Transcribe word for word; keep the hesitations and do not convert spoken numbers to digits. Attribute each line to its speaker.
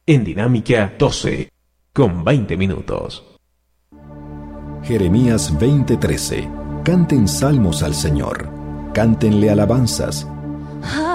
Speaker 1: en Dinámica doce, con veinte minutos.
Speaker 2: Jeremías veinte trece. Canten salmos al Señor, cántenle alabanzas.